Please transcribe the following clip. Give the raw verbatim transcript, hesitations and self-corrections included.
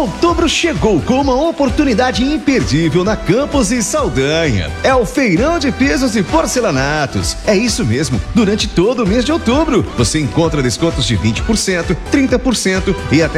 Outubro chegou com uma oportunidade imperdível na Campos e Saldanha. É o Feirão de Pisos e Porcelanatos. É isso mesmo, durante todo o mês de outubro, você encontra descontos de vinte por cento, trinta por cento e até